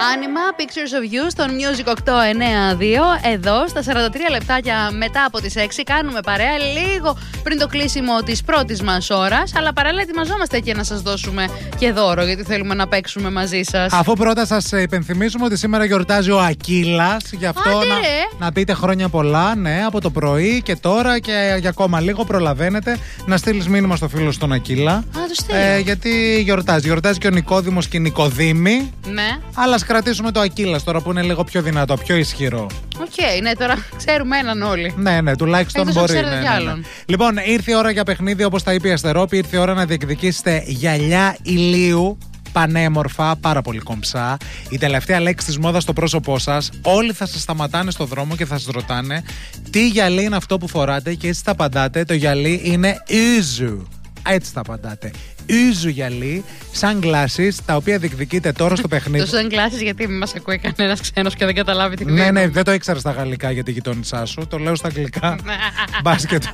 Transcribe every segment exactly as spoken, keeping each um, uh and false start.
Anima, Pictures of You στον Music οκτώ εννιά δύο. Εδώ στα σαράντα τρία λεπτάκια μετά από τις έξι κάνουμε παρέα λίγο πριν το κλείσιμο της πρώτης μας ώρας. Αλλά παράλληλα ετοιμαζόμαστε και να σας δώσουμε και δώρο, γιατί θέλουμε να παίξουμε μαζί σας. Αφού πρώτα σας υπενθυμίσουμε ότι σήμερα γιορτάζει ο Ακύλας. Γι' αυτό Άντε, να, να πείτε χρόνια πολλά, ναι, από το πρωί και τώρα και για ακόμα λίγο προλαβαίνετε να στείλεις μήνυμα στο φίλο στον Ακύλα. Α, το στείλω. Ε, γιατί γιορτάζει. Γιορτάζει και ο Νικόδημος και η Νικοδήμη. Ναι. Αλλά ας κρατήσουμε το Ακύλας τώρα που είναι λίγο πιο δυνατό, πιο ισχυρό. Οκ, okay, ναι, τώρα ξέρουμε έναν όλοι. Ναι, ναι, τουλάχιστον Εκτός μπορεί. αν ξέρετε Ναι, κι ναι, ναι. άλλον. Λοιπόν, ήρθε η ώρα για παιχνίδι, όπως τα είπε η Αστερόπη. Ήρθε η ώρα να διεκδικήσετε γυαλιά ηλίου. Πανέμορφα, πάρα πολύ κομψά. Η τελευταία λέξη της μόδας στο πρόσωπό σας. Όλοι θα σας σταματάνε στο δρόμο και θα σας ρωτάνε τι γυαλί είναι αυτό που φοράτε και έτσι θα απαντάτε. Το γυαλί είναι Ιζου. Έτσι θα απαντάτε. Ιζου γυαλί, sunglasses, τα οποία διεκδικείτε τώρα στο παιχνίδι. Το sunglasses, γιατί μας ακούει κανένας ξένος και δεν καταλάβει τι Ναι, είναι. ναι, δεν το ήξερα στα γαλλικά για τη γειτόνισά σου. Το λέω στα αγγλικά. Μπάσκετ.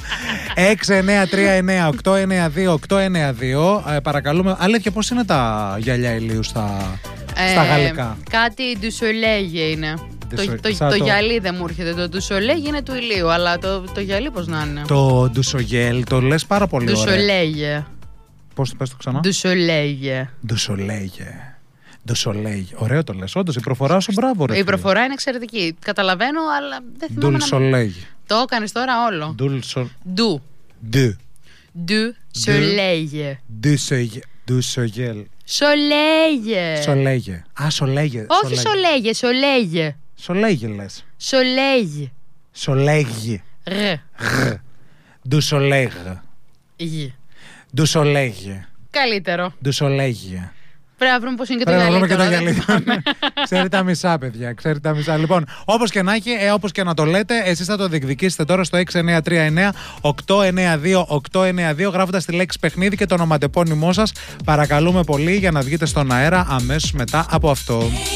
έξι εννιά τρία εννιά οκτώ εννιά δύο οκτώ εννιά δύο. Ε, παρακαλούμε. Αλήθεια, πώς είναι τα γυαλιά ηλίου στα, Ε, στα γαλλικά? Κάτι du soleil είναι. Du Το, soleil, το, σαν το το- γυαλί δεν μου έρχεται. Το du soleil είναι του ηλίου, αλλά το, το γυαλί πώς να είναι. Το ντουσογέλ το λες πάρα πολύ Du ωραία. soleil. Πώς το πες το ξανά? Du soleil. Ντουσολέγε. Ντουσολέγε. Ωραίο το λες. Όντως η προφορά σου, μπράβο, ρε. Η φίλε. προφορά είναι εξαιρετική. Καταλαβαίνω, αλλά δεν θυμάμαι να... Ντουλσολέγε. Το έκανες τώρα όλο. Ντουλσο. Du. Ντου. Du soleil. Ντουσογέλ. Ντουσογέλ. Soleil. Σολέγε. Α, σολέγε. Όχι soleil, soleil. Σολέγε λες. Soleil. Σολέγε. Ρ. Γ. Ντουσολέγε. Γ. Ντουσολέγε. Καλύτερο. Ντουσολέγε. Πρέπει να βρούμε πώς είναι και το Πρέπει να γυαλί. βρούμε και τα τώρα, δεν γυαλί. Ξέρει τα μισά, παιδιά. Ξέρει τα μισά. Λοιπόν, όπως και να έχει, ε, όπως και να το λέτε, εσείς θα το διεκδικήσετε τώρα στο έξι εννιά τρία εννιά οκτώ εννιά δύο οκτώ εννιά δύο, γράφοντας τη λέξη παιχνίδι και το ονοματεπώνυμό σας. Παρακαλούμε πολύ για να βγείτε στον αέρα αμέσως μετά από αυτό.